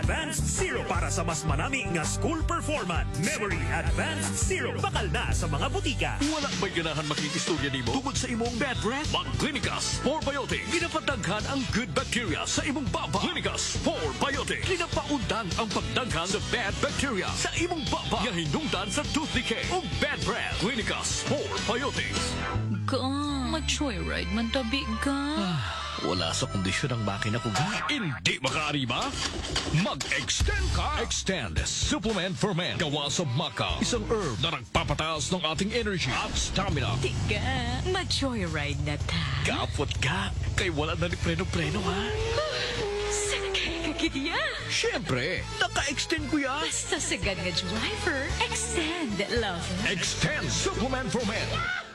Advanced Zero para sa mas manami nga school performance. Memory Advanced Zero. Bakal na sa mga butika. Wala ba'y ganahan makikistorya ni mo tungod sa imong bad breath? Mag-Clinicus Probiotic. Ginapataghan ang good bacteria sa imong baba. Clinicus Probiotic. Ginapaundan ang pagdaghan sa bad bacteria sa imong baba. Nga hinungdan sa tooth decay o bad breath. Clinicus Probiotics. Ka, ma-joyride man tabi ka. Wala sa kondisyon ang makina ko ga. Hindi makaari ba? Mag-extend ka! Extend Supplement for Men. Gawa sa maca. Isang herb na nagpapataas ng ating energy at stamina. Tika, ma-joyride na ta. Kapot ka. Kay wala na ni preno-preno ha. Sakay ka kaya. Siyempre, naka-extend ko yan. Basta sagad nga driver, extend, love. Extend Supplement for Men.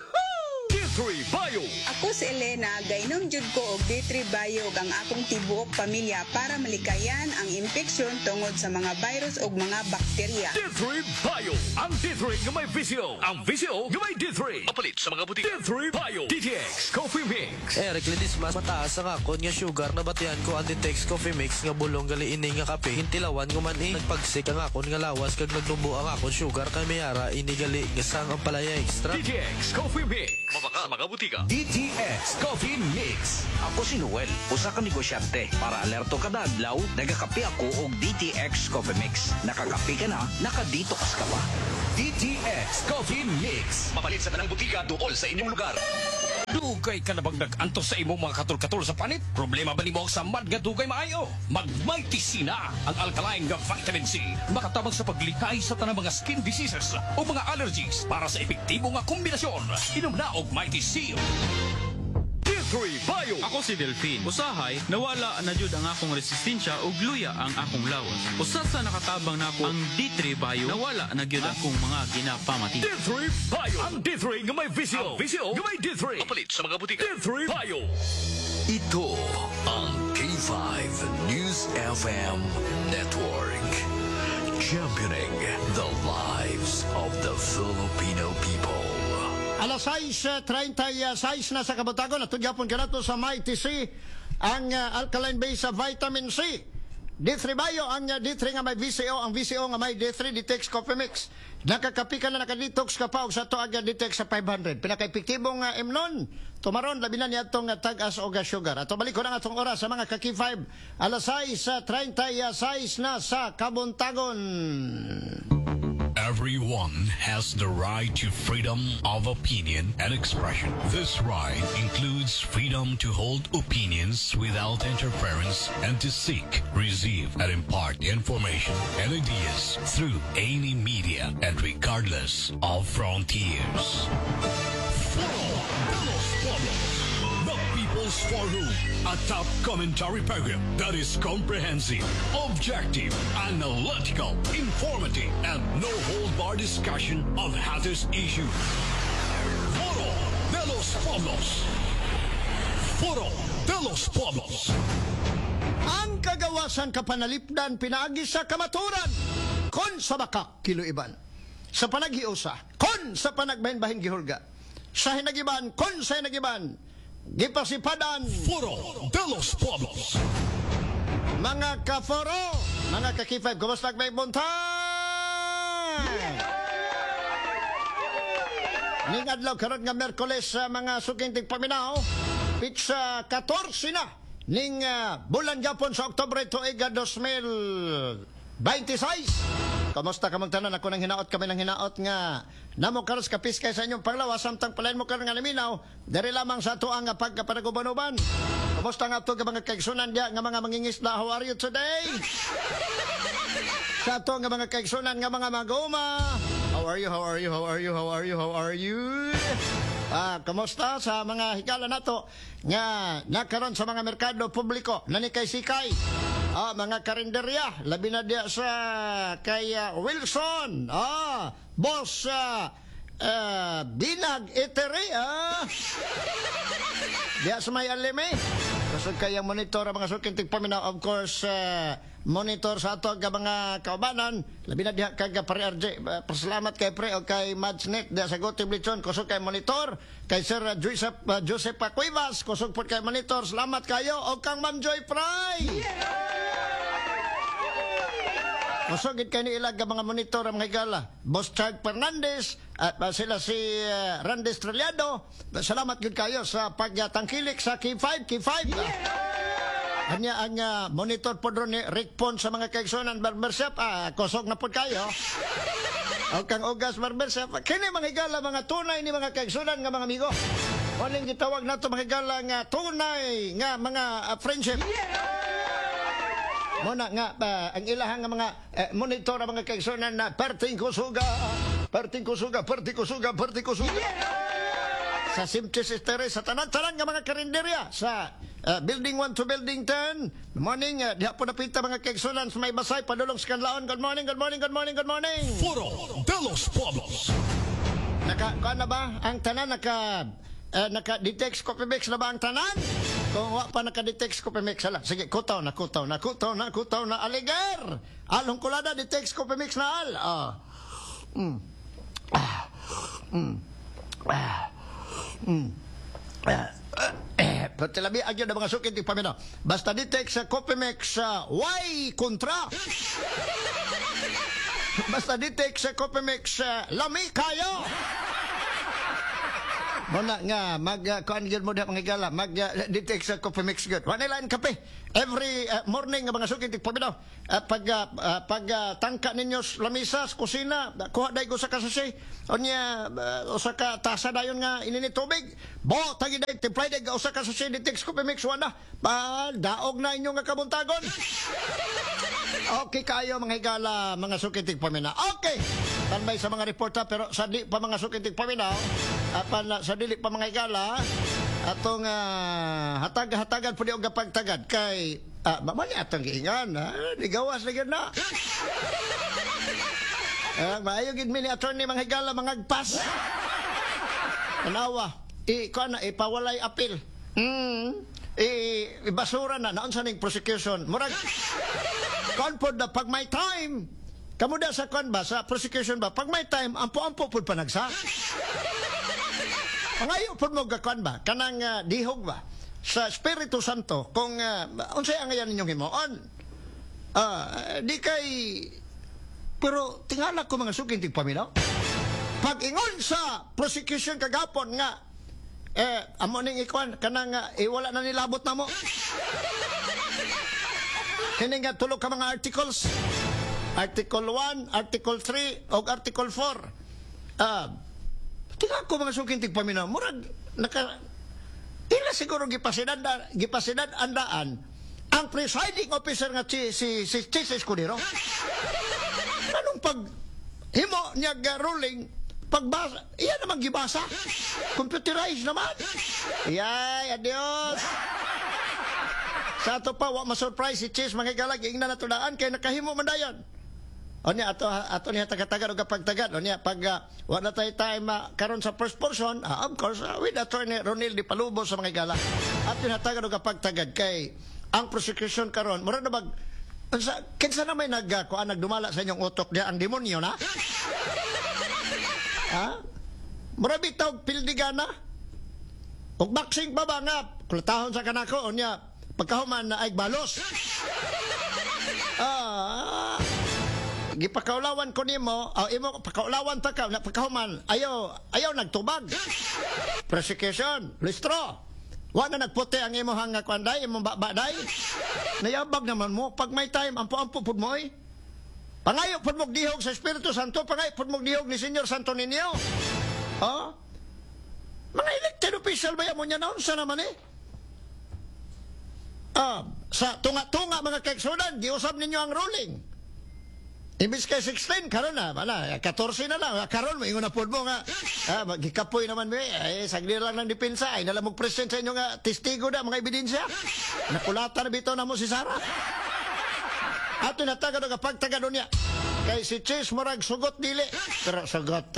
D3 Bio. Ako si Elena, gainom jud ko og D3 Bio ang akong tibuok pamilya para malikayan ang infeksyon tungod sa mga virus ug mga bakterya. D3 Bio. Ang D3 nga may visio. Ang visio nga may D3. Mapalit sa mga butika. D3 Bio. DTX Coffee Mix. Eric Lidis, mas mataas ang akon nga sugar na batihan ko ang Ditex Coffee Mix nga bulong gali ini nga kape. Hintilawan ko man nagpagsik ang akon nga lawas kag nagdubo ang akon sugar kay mayara ini gali gasang ang palaya extra. DTX Coffee Mix. Mabaka mga butika. DTX Coffee Mix. Ako si Noel, usa ka negosyante. Para alerto kada adlaw, nagakape ako og DTX Coffee Mix. Nakakape ka na, nakadetox ka pa. DTX Coffee Mix. Mapalit sa tanang butika duol sa inyong lugar. Dugay ka na bang nag-antos sa imong mga katol-katol sa panit? Problema ba nimo sa mad nga dugay maayo? Mag-Mighty C na ang alkaline nga vitamin C. Makatabang sa paglikay sa tanang mga skin diseases o mga allergies para sa epektibo nga kombinasyon. Inom na og Mighty C. D3 Bio. Ako si Delphine. Usahay, nawala na jud ang akong resistensya ug luya ang akong lawas. Usa sa nakatabang nako ang D3 Bio, nawala na gyud akong mga ginapamati. D3 Bio. Ang D3 nga may visio. Ang visio nga may D3. Mapalit sa mga butika. D3 Bio. Ito ang K5 News FM Network. Championing the lives of the Filipino people. Alas 6:36 na sa kabutagon at tugyapon ka na to sa Mighty C ang alkaline base sa vitamin C. D3 Bio ang D3 nga may VCO, ang VCO nga may D3 Detox Coffee Mix. Nakakapi ka na nakadetox ka pa og sa to aga Detox sa 500. Pinaka-epektibong imnon tumaron labi na niya itong tag-as o sugar. At balik ko na atong oras sa mga kaki 5. Alas 6:36 na sa kabuntagon. Everyone has the right to freedom of opinion and expression. This right includes freedom to hold opinions without interference and to seek, receive, and impart information and ideas through any media and regardless of frontiers. The People's Forum, a top commentary program that is comprehensive, objective, analytical, informative, and no-hold-bar discussion of hottest issues. Foro de los Pueblos. Foro de los Pueblos. Ang kagawasan kapanalipdan pinaagi sa kamaturan kon sa baka kiloiban. Sa panaghiusa kon sa panagbahin-bahin gihulga. Sa hinagiban kon sa hinagiban. Gipasipadan Foro de los Pueblos. mga kaforo, mga kaki-5, kumusta may buntay? Ning adlaw karon nga Miyerkules sa mga suking paminaw, pitsa 14 na ning bulan gyapon sa Oktubre tuig 2026. Kamusta ka magtanan? Ako nang hinaot kami ng hinaot nga namo karos kapis kay sa inyong panglawas samtang palain mo karon nga naminaw dari lamang sa ato ang pagkapanaguban-uban. Kamusta nga ato nga mga kaigsunan dia nga mga mangingisda? How are you today? Sa ato nga mga kaigsunan nga mga maguma. How are you? How are you? How are you? How are you? How are you? Kamusta sa mga higala nato nga nakaron sa mga merkado publiko nanikay-sikay? Mga karinderya, labi na diya sa kay Wilson. Boss Binag Eatery. Diya sa may alime. Kasod kaya monitor ang mga sukintig paminaw. Of course, monitor sa ato ang mga kaubanan. Labi na diya kay Pre RJ. Pasalamat kay Pre o kay Madsnet. Diya sa Gotim Lichon. Kusog kay monitor. Kay Sir Joseph Cuevas. Kusog po kay monitor. Salamat kayo. O kang Ma'am Joy Fry. Kusogit kayo ni ilag mga monitor ang mga higala. Boss Chad Fernandez at sila si Randy Estrellado. Salamat yun kayo sa pagtangkilik sa K5. Anya ang monitor po doon ni Rick Pon sa mga kaigsunan barbershop. Kusog na po kayo. O kang Ugas barbershop. Kini mga higala mga tunay ni mga kaigsunan nga mga amigo. Waling gitawag na ito mga higala nga tunay nga mga friendship. Muna nga ang ilahang nga mga monitor ang mga kaigsunan na perting kusuga. Sa Simches Estere, sa tanan-tanan nga mga karinderya, sa Building 1 to Building 10. Good morning, diha po napita mga kaigsunan sa may basay, padulong sa kanlaon. Good morning. Foro de los Pueblos. Kuan na ba ang tanan naka-detect Copymex na ba ang tanan? Kung wa pa naka-detect Copymex, ala. Sige, kutaw na. Aligar! Along kulada, detect Copymex na al. Patilabi agyo na mga sukit ipamino. Basta detect sa Copymex Y kontra. Basta detect sa Copymex lami kayo. Muna nga, mag-kuan mo na mga gala, mag-detect sa Coffee Mix good. Wanila ang kape. Every morning, mga sukit, pagbidaw, pag tangka ninyo sa lamisa, sa kusina, kuha dahi ko sa kasasi, o niya, o sa tasa dayon nga, ininit tubig, bo, tagi dahi, tiplay dahi, o sa kasasi, detect sa Coffee Mix, wala, daog na inyo nga kabuntagon. Okay kayo, mga higala, mga sukitig pamina. Okay! Tanbay sa mga reporta, pero sa di pa mga sukitig pamina, sa dili pa mga higala, atong hatag-hatagan po di o gapagtagad kay mamali atong giingan, digawas na yun na. Maayo gid mi ni attorney mga higala, mga agpas. Anawa, ipawalay apil. Ibasura na, naon sa ning prosecution. Murag, konpod na pag may time, kamuda sa kon ba, sa prosecution ba, pag may time, ampo-ampo po panagsa. Ngayon po mo gakon ba, kanang dihog ba, sa Espiritu Santo, kung unsay ang ngayon ninyong himoon, di kay, pero tingala ko mga sukintig paminaw, pag ingon sa prosecution kagapon nga, amo ning ikwan, kanang wala na nilabot na mo. Kini nga tulog ka mga articles, Article 1, Article 3, o Article 4. Tingnan ko mga sukintig paminaw, murag, tila siguro gipasidad andaan, ang presiding officer nga si Chis Escudero. Anong pag, himo niya ruling, pagbasa, iyan naman gibasa. Computerized naman. Yay, adios. Sa ato pa, wa ma-surprise si Chis, mga galag, ingnan na tunaan, kaya nakahimo man dayon. O niya, ato niya taga-tagad o kapag-tagad. O niya, pag wala tayo time karon sa first person, of course, with attorney Ronil Di Palubos sa mga gala. At niya tagad o kapag-tagad kay ang prosecution karon. Mura na bag, kinsa na may nagdumala sa inyong utok niya, ang demonyo na? Mura bitaw pildigana? O boxing ba ba nga? Kulatahon sa kanako, o niya, pagkahuman na ay balos. Gipakaulawan ko nimo, imo pakaulawan ta ka, pagkahuman, ayaw nagtubag. Prosecution, listro. Wa na nagputi ang imo hanga kwanday, imo baday. Nayabag naman mo, pag may time, ampo-ampo pud mo eh. Pangayo pud mo dihog sa Espiritu Santo, pangayo pud mo dihog ni Senyor Santo Niño. Mga elected official ba yan mo niya naon sa naman eh? Sa tunga-tunga mga kaigsunan, giusab ninyo ang ruling. Imbis kay 16, karon na, 14 na lang. Karon, maingon na po mo nga, gikapoy naman mo sagli lang ng depensa, ay nalamog present sa inyo nga, testigo na, mga ebidensya. Nakulata na bito na mo si Sarah. At tinatagad o kapag-tagad niya, kay si Chis Morag sugot dili. Pero sugot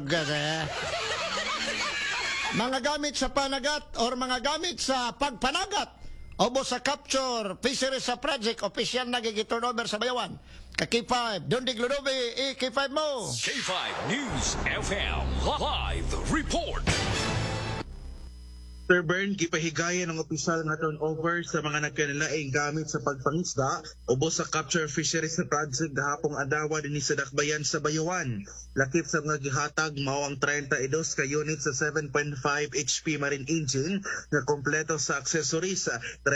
mga gamit sa panagat or mga gamit sa pagpanagat obo sa capture fisheries sa project, opisyal na gigiturnover sa bayawan. K5, Dondig Ludobe, K5 mo. K5 News FM Live Report. Sir Bern, gipahigayan ng opisyal nga turnover sa mga nagkanilaing gamit sa pagpangisda ubos sa capture fisheries na project gahapong adlaw dinhi sa Dakbayan sa Bayuan. Lakip sa mga gihatag mao ang 32 ka unit sa 7.5 HP marine engine nga kompleto sa accessories,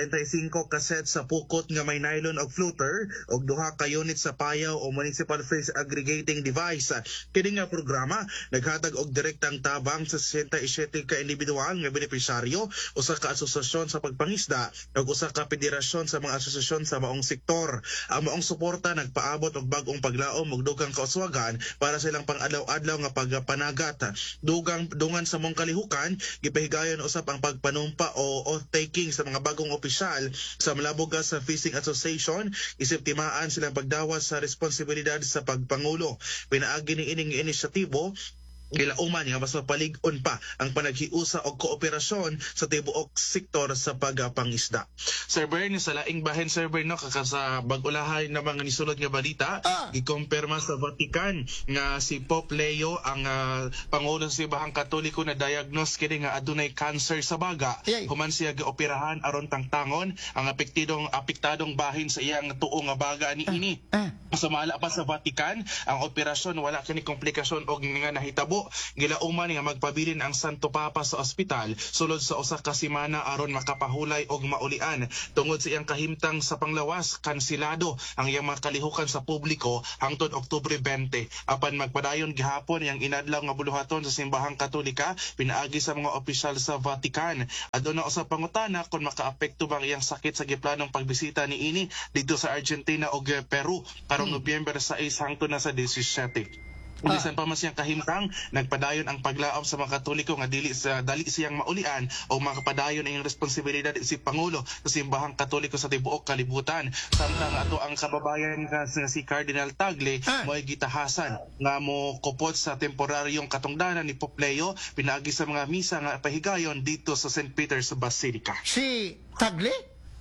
35 ka set sa pukot nga may nylon og floater ug 2 ka unit sa payaw o municipal fish aggregating device. Kini nga programa naghatag og direktang tabang sa 67 ka individual nga benepisyaryo, usa ka asosasyon sa pagpangisda ug usa ka federasyon sa mga asosasyon sa maong sektor. Ang maong suporta nagpaabot og bag-ong paglaom og dugang kauswagan para sa ilang pang-adlaw-adlaw nga pagpanagat. Dungan sa mong kalihukan, gipahigayon usab ang pagpanumpa o oath-taking sa mga bagong opisyal sa Malaboga sa Fishing Association, isip timaan silang pagdawas sa responsibilidad sa pagpangulo. Pinaagi ni ining inisyatibo gilauman nga mas mapalig-on pa ang panaghiusa o kooperasyon sa tibuok sektor sa pagpangisda. Sir Bern, sa laing bahin, Sir Bern, no, kakasa bag-ulahay na mga nisulod nga balita, gikumpirma sa Vatican nga si Pope Leo ang Pangulo sa Sibahang Katoliko na diagnose kini nga adunay cancer sa baga. Human siya gioperahan aron tangtangon ang apektadong bahin sa iyang tuong nga baga ni ini. Sumala pa sa Vatican, ang operasyon wala kini komplikasyon og nga nahitabo. Gilauman nga magpabilin ang Santo Papa sa ospital sulod sa usa ka semana aron makapahulay og maulian. Tungod sa iyang kahimtang sa panglawas, kansilado ang iyang mga kalihukan sa publiko hangtod Oktubre 20. Apan magpadayon gihapon iyang inadlaw nga buluhaton sa Simbahang Katolika pinaagi sa mga opisyal sa Vatican. Aduna usab pangutana kung makaapekto bang iyang sakit sa giplanong pagbisita ni ini dito sa Argentina ug Peru karong Nobyembre 6 hangtod na sa 17. Bisan pa mas siyang kahimtang, nagpadayon ang paglaom sa mga Katoliko nga dali siyang maulian o makapadayon ang responsibilidad si Pangulo sa Simbahang Katoliko sa tibuok kalibutan. Samtang ato ang kababayan nga si Cardinal Tagle mo'y gitahasan nga mo kupot sa temporaryong katungdanan ni Pope Leo pinaagi sa mga misa nga pahigayon dito sa St. Peter's Basilica. Si Tagle?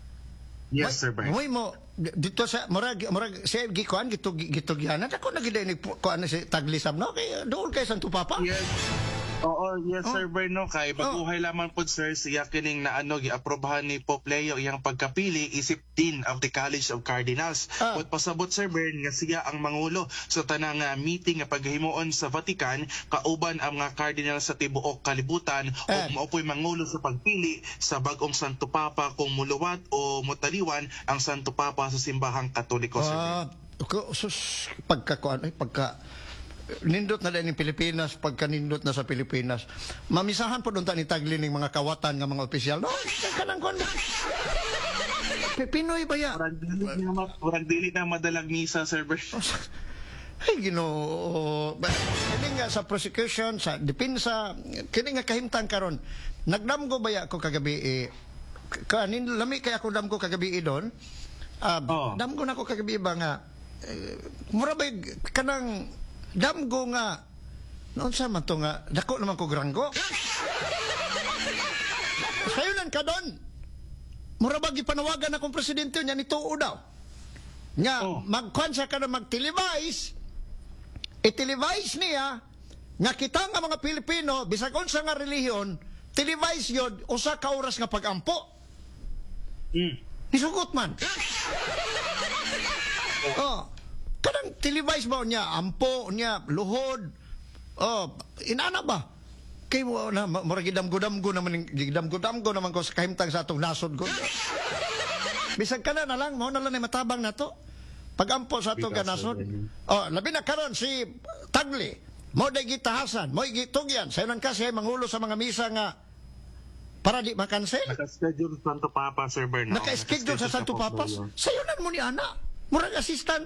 Yes, Sir Bern. Moy mo dito sa murag siya gikuan gitugyanan ako nagiday kuan si Taglisam no kay dool kay Santo Papa. Yes. Oo, yes, Sir Berno, kay baguhay lamang po, sir, siya kining giaprobahan ni Pope Leo iyang pagkapili isip Dean of the College of Cardinals. But pasabot, Sir Bern, nga siya ang mangulo sa tanang meeting nga paghimuon sa Vatican, kauban ang mga cardinal sa tibuok kalibutan o maupoy mangulo sa pagpili sa bagong Santo Papa kung muluwat o mutaliwan ang Santo Papa sa Simbahang Katoliko, Sir Bern. Nindot na din ng Pilipinas, pagka nindot na sa Pilipinas, mamisahan po doon ni Tagle ng mga kawatan ng mga opisyal. No, kanang kon. Pinoy ba ya? Urang dili na madalag misa, Sir Bern. Ay, Ginoo. Kini nga sa prosecution, sa depensa, kini nga kahimtang karon. Nagdamgo ba ya ko kagabi kanin lami kay ako damgo kagabi doon. Damgo na ko kagabi ba nga mura ba kanang damgo nga noon sa man to nga dako naman ko granggo sayunan ka doon mura ba gipanawagan akong presidente niya nituo daw nga magkuhan siya ka na mag-televise i-televise niya nga kita nga mga Pilipino bisag unsa nga relihiyon televise yun usa ka oras nga pagampo nisugot man kanang televise ba niya ampo niya luhod inana ba kay mo na murag gidamgo-damgo naman ko sa kahimtang sa atong nasod ko bisag kana na lang mao na lang matabang nato pag-ampo sa atong nasod labi na karon si Tagle mo day gitahasan mo gitugyan sayon kasi mangulo sa mga misa nga para di makansel naka-schedule sa Santo Papa, Sir Bernardo. Naka-schedule sa Santo Papa sayunan mo ni ana murag assistant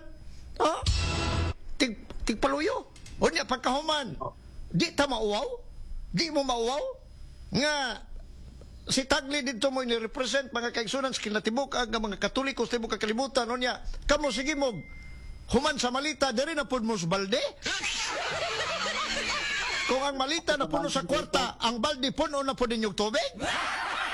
tigpaluyo o niya pagkahuman di ta mauwaw di mo mauwaw nga si Tagle dito mo ni-represent mga kaigsunan sa kinatibuk ang mga Katoliko sa tibuk kakalibutan o niya kamo sige mo human sa malita diri na pud mo sa balde kung ang malita na puno sa kwarta ang balde puno na pud ninyong tubig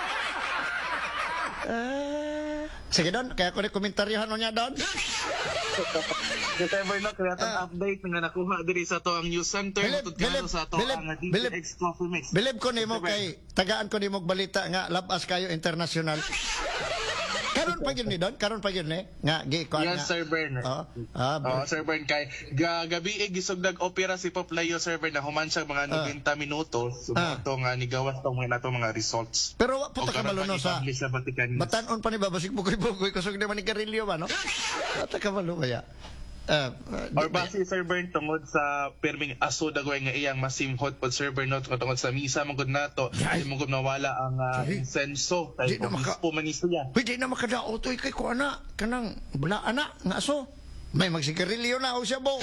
sige don kaya ko ni komentaryohan niya don If ever na, kaya itong update nga nakuha diri sa to ang news center, tutugano sa to ang DTX Coffee Mix. Bilib ko nimo kay tagaan ko nimo balita nga labas kayo international. Karon pa gyud ni Don, karon pa gyud ni nga gi ko Yes, Sir Bern. Sir Bern, kay gabi gisugdag opera si Pop Layo, Sir Bern, na human siya mga 90 minutos. Sumato nga ni gawas tong mga results. Pero wa puta ka maluno sa Vatican News. batanon pa ni babasik bugoy-bugoy kusog na man ni garilyo ba no? Wata ka maluno ya. Or base Sir Bern tungod sa perming aso dagoy nga iyang masimhot pod Sir Bern no, tungod sa misa mangod nato di mangod nawala ang insenso kay obispo man siya. Pwede na makadaot oy kay ko ana kanang bula ana nga aso. May magsigarilyo na o siya bo.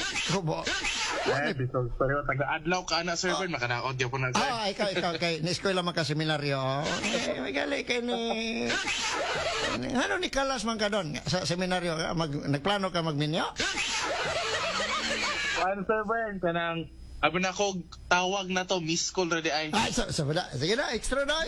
Pero taga-adlaw ka na, Sir Bern, makanaod yun po na, sir. Ikaw, kay na-eskwela man ka seminaryo. May gali kay ni... Ano ni Kalas man ka doon sa seminaryo? Nagplano ka magminyo? Sir Bern, kanang... Abi na ko, tawag na to, miss call ready ay. Sige na, extra na.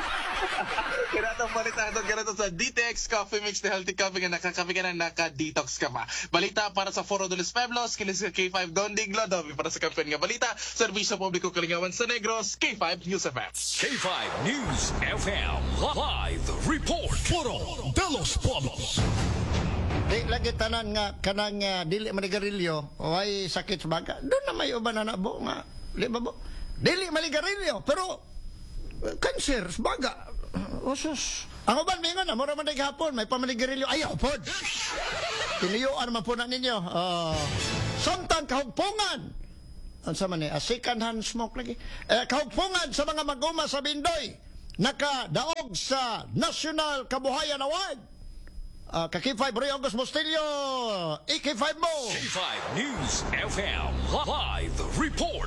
Kinatong balita ito sa DTX Coffee Mix na healthy coffee nga nakakape ka na naka-detox ka pa. Balita para sa Foro de los Pueblos, kilis ka K5 Don Diglo, dobi para sa kampiyon nga balita, serbisyo publiko Kalingawan sa Negros, K5 News FM. K5 News FM Live Report. Foro de los Pueblos. Di lagi tanan nga kanang dili manigarilyo, way sakit sa baga. Doon na may uban na bo nga. Dili manigarilyo, pero cancer sa baga. Osus. Ang uban mingon na mura man day hapon may pamanigarilyo ayaw pod. Tiniyuan man po na ninyo. Samtang kahugpungan. Unsa man ni second hand smoke lagi. Kahugpungan sa mga maguma sa Bindoy. Nakadaog sa National Kabuhayan Award. K5 Roy August Bustillo, AK5 mo. K5 News FM Live Report.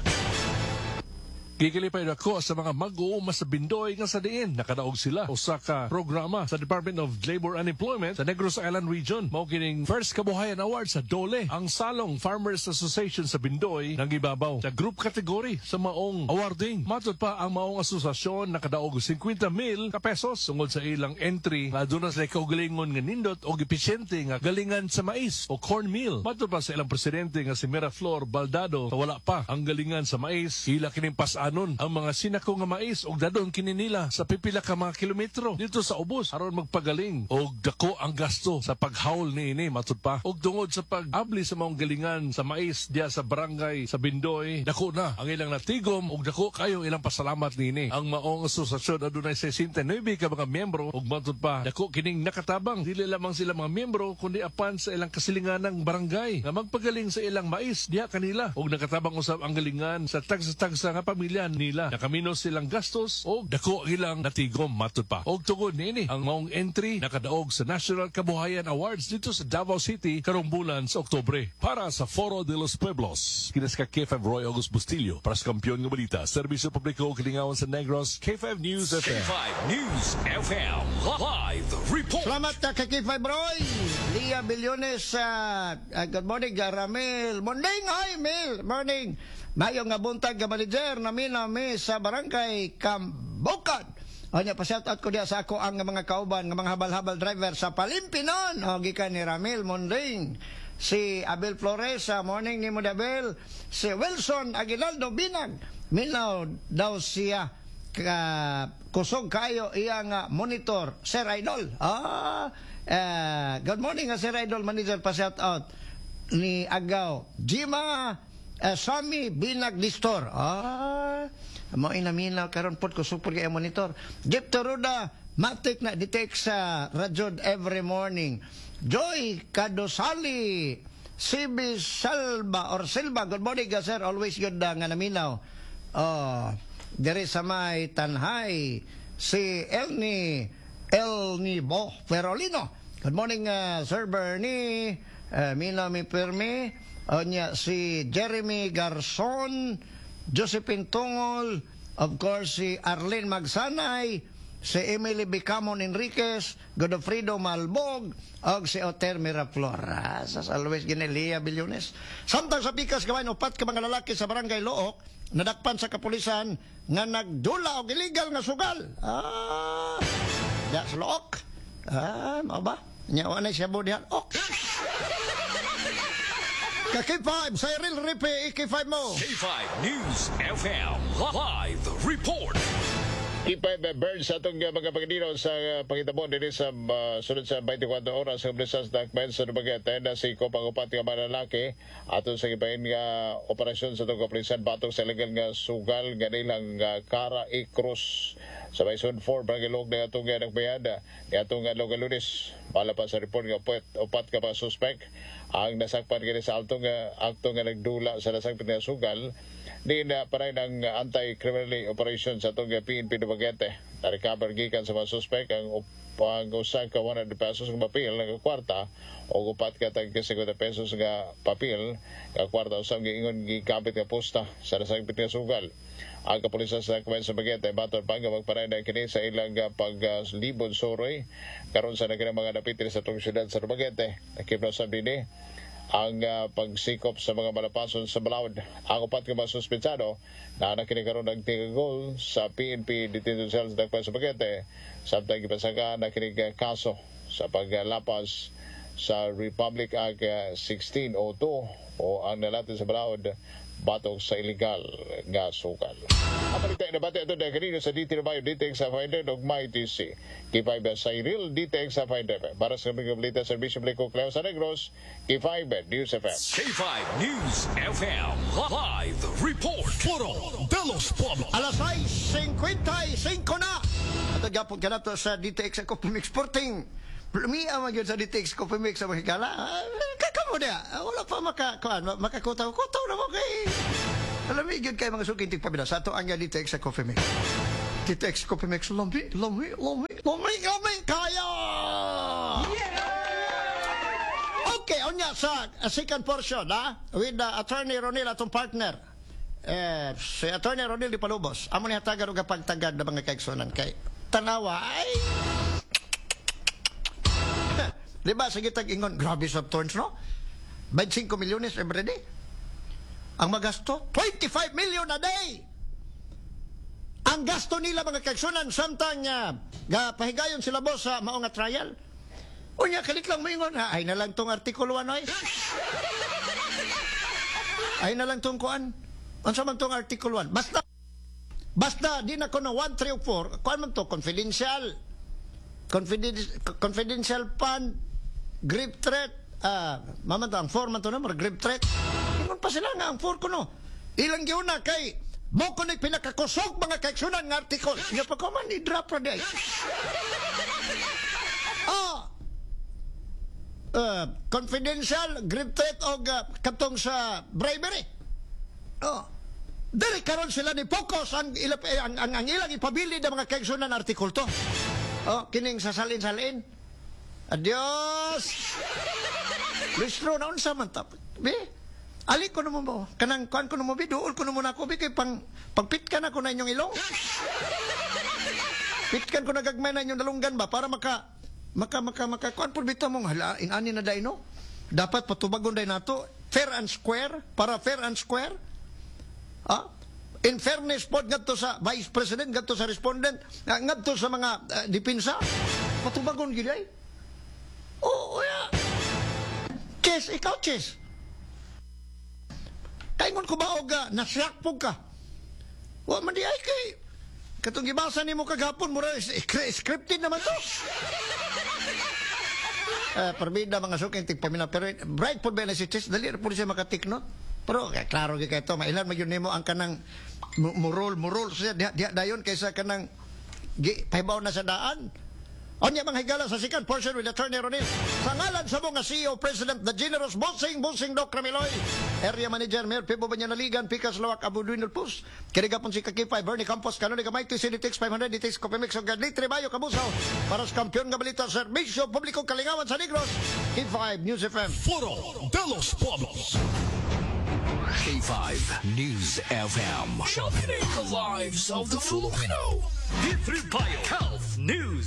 Gigilipay ako sa mga mag-uuma sa Bindoy nga sa diin. Nakadaog sila usa ka programa sa Department of Labor and Employment sa Negros Island Region. Mao kining First Kabuhayan Award sa Dole. Ang Salong Farmers Association sa Bindoy nang ibabaw sa group category sa maong awarding. Matod pa ang maong asosasyon nakadaog 50,000 ka pesos tungod sa ilang entry nga aduna sa kaugalingon nga nindot o episyente nga galingan sa mais o cornmeal. Matod pa sa ilang presidente nga si Miraflor Baldado na wala pa ang galingan sa mais. Ila kining anon ang mga sinako nga mais og dadon kini nila sa pipila ka mga kilometro dito sa ubos aron magpagaling og dako ang gasto sa paghaul niini matud pa og tungod sa pag-abli sa maong galingan sa mais diya sa barangay sa Bindoy dako na ang ilang natigom og dako kayo ilang pasalamat niini ang maong asosasyon adunay 69 ka mga miyembro og matud pa dako kining nakatabang dili lamang sila mga miyembro kundi apan sa ilang kasilinganang barangay nga magpagaling sa ilang mais diya kanila og nakatabang usab ang galingan sa tagsa-tagsa nga pamilya nila nakaminos silang gastos o dako ilang natigom matud pa og tungod niini ang maong entry nakadaog sa National Kabuhayan Awards dito sa Davao City karong bulan sa Oktubre para sa Foro de los Pueblos. Kinas ka K5 Roy August Bustillo para sa kampiyon nga balita serbisyo publiko Kalingawan sa Negros K5 News FM. K5 News FM Live Report. Salamat kay K5 Roy. Lia Bilyones, good morning Ramil. Morning, hi Mil. Morning. Mayong nga buntag nga manager na minami sa barangay Cambocan. Anya pa shout out ko diya sa ako ang mga kauban nga mga habal-habal driver sa Palimpinon. O gikan ni Ramil Monding. Si Abel Flores sa morning ni Modabel. Si Wilson Aguinaldo Binag. Minaw daw siya kusog kayo iyang monitor Sir Idol. Good morning Sir Idol manager pa shout out ni Agaw Jima Sami Binag Distor. Mo inaminaw karon pod kusog pod kay monitor. Jeep Toruda matik na detect sa Rajod every morning. Joy Kadosali Sibi Salba or Silva. Good morning sir, always good nga naminaw. Dere sa may Tanhay si Elni Bo Ferolino. Good morning Sir Bernie. Minami Permi. Onya si Jeremy Garzon, Josephine Tungol, of course si Arlene Magsanay, si Emily Bicamon Enriquez, Godofredo Malbog, og si Oter Miraflor. As always ginelia Bilyones. Samtang sa pikas gawain upat ka mga lalaki sa barangay Look, nadakpan sa kapulisan nga nagdula og illegal nga sugal. That's Look. Mao ba? Nya wa na siya budihan. Kaki-5, Cyril Ripe, Iki-5 mo. K5 News FM Live Report. K5 Birds sa itong mga pagkadino sa pangitabon din sa sunod sa 24 oras sa Blisas Dakman sa Dumaguete na si Kopang-upat nga mga lalaki ato sa ibahin nga operasyon sa itong kaplisan batong sa ilegal nga sugal nga nilang Cara E. Cruz sa Bison 4 Brangilog na itong nagbayada ni itong Lunes pala pa sa report nga upat ka pa suspect ang nasakpan kini sa akto nga nagdula sa nasakpan nga sugal di na paray ng anti-criminal operation sa itong PNP Dumaguete. Na-recover gikan sa mga suspect ang pang-usag ka 100 pesos ng papel ng kwarta o upat ka tag 50 pesos nga papel nga kwarta usang giingon gikabit nga posta sa nasakpan nga sugal. Ang kapulisan sa Dakbayan sa Dumaguete baton pa nga magparay na kini sa ilang paglibod soroy karon sa naging mga napitil sa itong syudad sa Dumaguete. Nakipnosab din ang pagsikop sa mga malapason sa Balawd. Ang upat nga mga suspensado na nakinikaroon ng tigagol sa PNP detention cells sa Dakbayan sa Dumaguete samtang gipasaka na kinig kaso sa paglapas sa Republic Act 1602 o ang nalatin sa Balawd batok sa illegal nga sukal. Ang palitay na bata ito na kanino sa DT Bayo, DTX sa Finder o MyTC. K5 sa Cyril, DTX sa Finder. Para sa mga balita sa Bishop Leco Cleo sa Negros, K5 News FM. K5 News FM Live Report. Foro de los Pueblos. Alas 6:55 na. At agapon ka na to sa DTX sa Coffee Mix Sporting. Lumia man yun sa DTX Coffee Mix sa Mahigala. Kakamo na. Wala pa makakutaw na mo kay. Alam mo yun kayo mga suking tigpabila. Sa ito ang DTX sa Coffee Mix. DTX Coffee Mix. Lami. Kaya! Okay, onya sa second portion, ha? With Attorney Ronil atong partner. Si Attorney Ronil di Palubos. Amo ni hatagan og pagtagad na mga kaigsunan kay Tanawa ay di ba sige tag-ingon grabe sa turns no 25 milyones every day ang magasto 25 million a day ang gasto nila mga kaigsunan samtang pahigayon sila boss sa maong nga trial unya kalit lang moingon ay na lang tong artikulo 1 ay na lang tong kuan unsa man tong article 1 basta di na ko no 1, 3 o 4 kuan man to confidential fund grip threat mamanta ang 4 man to na grip threat ingon pa sila nga ang 4 ko no ilang gyud na kay mo ko ni pinakakusog mga kaigsunan nga article nga pa ko man i-drop ra day confidential grip threat o katong sa bribery dili karon sila ni focus ang ilang ipabilid ang mga kaigsunan article to kining sasalin adios listro na unsa man tap be ali ko namo mo kanang kuan ko namo be duol ko namo nako be kay pagpitkan ako na inyong ilong pitkan ko na gagmay na inyong dalunggan ba para maka kuan pud bitaw mong hala inani na dai no dapat patubagon dai nato fair and square in fairness pod ngadto sa vice president ngadto sa respondent ngadto sa mga depensa patubagon gid ay Chess, ikaw Chess kaingon ko ba og nasyak pug ka wa man di ay kay katong gibasa nimo kagapon mura scripted naman to perbida mga suking tigpamina pero bright pod ba na si Chess dali po siya makatik note pero klaro gyud kay to mailan magyud nimo ang kanang murol siya diha dayon kaysa kanang pahibaw na sa daan onya mga higala sa second portion with Attorney Ronil sa ngalan sa mga CEO President the Generous Bossing Doc Ramiloy Area Manager Mayor Pipo Banyanaligan Picas Lawak Abu Duinul Pus Kirigapon si Kakipay Bernie Campos Kanoni Kamay TC 500 DTX Copemix o Gadlit Rebayo Kabusaw para sa kampiyon nga balita serbisyo publiko kalingawan sa Negros K5 News FM Foro de los Pueblos. K5 News FM. Shopping the lives of the Filipino. D3 Bio Health News.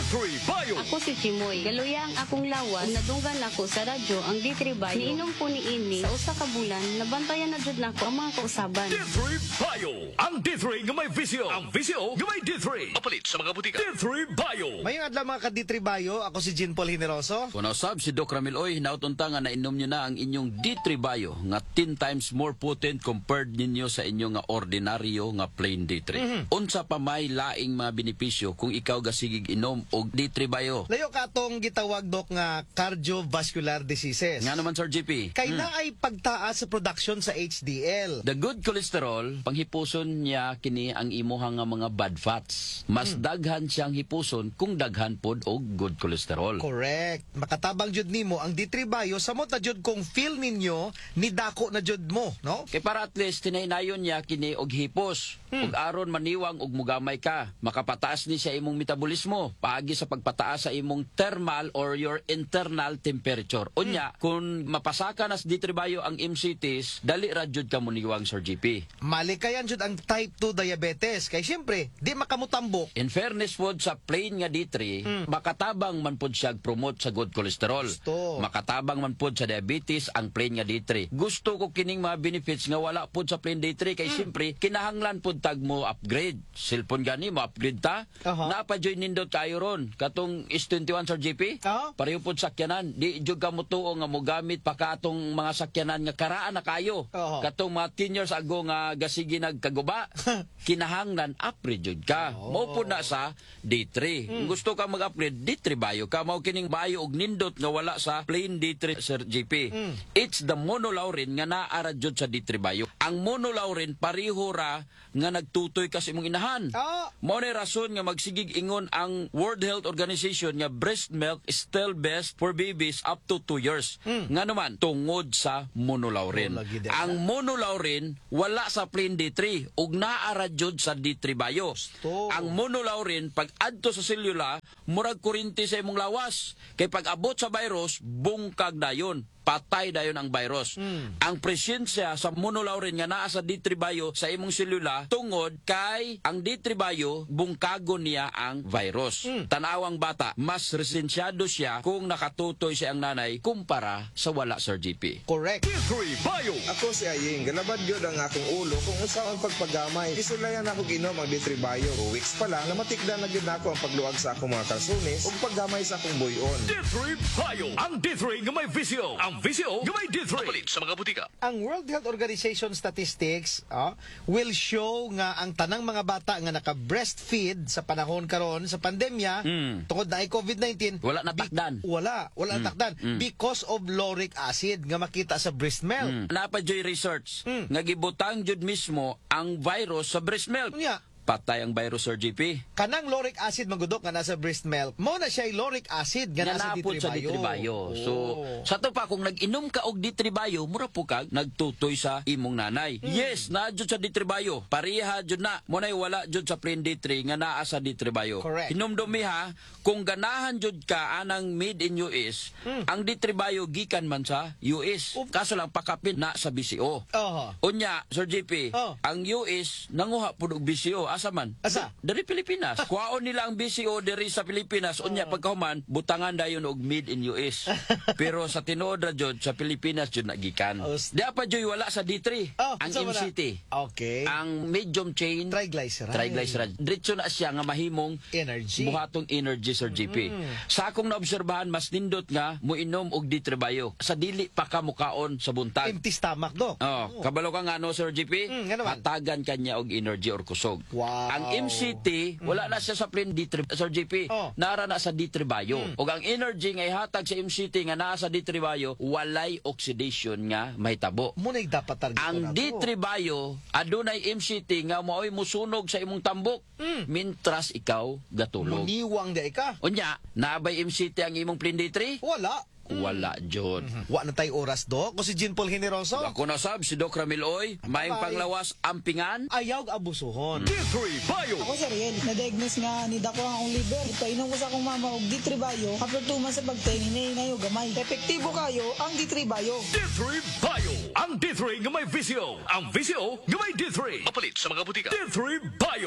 D3 Bio. Ako si Chimoy. Galuya ang akong lawas. Nadunggan ako sa radyo ang D3 Bayo. Niinom ko ni ini sa usa ka bulan. Nabantayan na jud nako ang mga kausaban. D3 Bio. Ang D3 nga may visyo. Ang visyo nga may D3. Mapalit sa mga butika. D3 Bio. Mayong adlaw mga ka-D3 Bayo, ako si Jean Paul Generoso. Kung nausab si Doc Ramil Oy, nautunta nga nainom nyo na ang inyong D3 Bio nga 10 times more potent compared ninyo sa inyo nga ordinaryo nga plain D3. Unsa pa may laing mga benepisyo kung ikaw gasigig inom og D3 Bio? Layo ka atong gitawag dok nga cardiovascular diseases. Nga naman Sir GP. Kay na ay pagtaas sa production sa HDL. The good cholesterol, panghipuson niya kini ang imuhang nga mga bad fats. Mas daghan siyang hipuson kung daghan pod og good cholesterol. Correct. Makatabang jud nimo ang D3 Bio sa mo ta jud kung feel ninyo ni dako na jud mo, no? Kay para at least tinaynayon niya kini og hipos. Ug aron maniwang og mugamay ka, makapataas ni sa imong metabolismo paagi sa pagpataas sa imong thermal or your internal temperature. Unya, kung mapasaka nas D3 Bio ang MCTs, dali ra jud ka muniwang Sir GP. Malikayan jud ang type 2 diabetes kay syempre di makamutambok. In fairness pod sa plain nga D3, makatabang man pod siya promote sa good cholesterol. Makatabang man pod sa diabetes ang plain nga D3. Gusto ko kining mga benefits nga wala pod sa plain D3 kay syempre kinahanglan pod tag mo upgrade. Cellphone gani mo upgrade ta. Napa-join nindot kayo ron. Katong S21 Sir GP. Pareho pod sakyanan. Di jud ka mo tuo nga mo gamit pa ka atong mga sakyanan nga karaan na kayo. Katong mga 10 years ago nga gasigi nagkaguba. Kinahanglan upgrade jud ka. Mao pod na sa D3. Kung gusto ka mag-upgrade, D3 Bio ka. Mao kining Bio og nindot nga wala sa plain D3 Sir GP. It's the monolaurin nga naara jud sa D3 Bio. Ang monolaurin pareho ra nga nagtutoy kasi imong inahan. Mao ni rason nga magsigig ingon ang World Health Organization nga breast milk is still best for babies up to 2 years. Nga naman tungod sa monolaurin. Ang monolaurin wala sa plain D3 ug naara jud sa D3 Bio. Ang monolaurin pag adto sa selula murag kuryente sa imong lawas. Kay pag abot sa virus bungkag dayon. Patay dayon ang virus. Ang presensya sa monolaurin nga naa sa D3 Bio sa imong selula tungod kay ang D3 Bio bungkago niya ang virus. Tanawang bata, mas resensyado siya kung nakatutoy siya ang nanay kumpara sa wala Sir GP. Correct. D3 Bio. Ako si Aying, galabad yun ang akong ulo kung usa ang pagpagamay. Isulayan ako ginom ang D3 Bio. 2 weeks pa lang, namatikdan na gyud nako ang pagluwag sa akong mga kalsones ug paggamay sa akong buyon. D3 Bio. Ang D3 nga may visyo. Ang visyo nga may D3. Mapalit sa mga butika. Ang World Health Organization statistics will show nga ang tanang mga bata nga naka-breastfeed sa panahon karon sa pandemya tungod na ay COVID-19 wala natakdan. Wala natakdan because of lauric acid nga makita sa breast milk. Napajoy research nga gibutang jud mismo ang virus sa breast milk. Patay ang virus Sir GP. Kanang lauric acid magudok nga nasa breast milk, mo na siya lauric acid nga nasa D3 Bio. So, sa to pa kung nag-inom ka og D3 Bio, mura po kag nagtutoy sa imong nanay. Yes, na jud sa D3 Bio. Pareha jud na. Mo nay wala jud sa plain D3 nga naa sa D3 Bio. Hinumdumi ha, kung ganahan jud ka anang made in US, ang D3 Bio gikan man sa US. Kaso lang pakapin na sa BCO. Unya, Sir GP, ang US nanguha pud og BCO. Asa man? Asa? Dari Pilipinas. Kuhaon nila ang BCO diri sa Pilipinas. Unya pagkahuman, butangan dayon og made in US. Pero sa tinuod ra jud sa Pilipinas jud nagikan. Di pa joy wala sa D3. Ang MCT. Okay. Ang medium chain triglyceride. Diretso na siya nga mahimong energy. Buhatong energy Sir GP. Sa akong naobserbahan mas nindot nga moinom og D3 Bio. Sa dili pa ka mukaon sa buntag. Empty stomach do. Kabalo ka nga no Sir GP. Hatagan kanya og energy or kusog. Ang MCT, wala na siya sa plain D3, Sir GP. Nara na sa D3 Bio. O ang energy nga ihatag sa MCT nga naa sa D3 Bio, walay oxidation nga mahitabo. Muna'y dapat target ang D3 Bio, adunay MCT nga mao'y musunog sa imong tambok. Mintras ikaw gatulog. Muniwang di ka. Unya, naabay MCT ang imong plain D3? Wala, John. Wa na tayo oras, Dok. Ko si Jean Paul Generoso. Ako na sab, si Doc Ramil Oy. Maing panglawas ampingan. Ayaw abusuhon. D3 Bio. Ako si Riel. Na-diagnose nga ni Dako ang liver. Ipainom ko sa akong mama og D3 Bio. After 2 months sa pagtingin, ngayon gamay. Epektibo kayo ang D3 Bio. D3 Bio. Ang D3 nga may visyo. Ang visyo nga may D3. Mapalit sa mga butika. D3 Bio.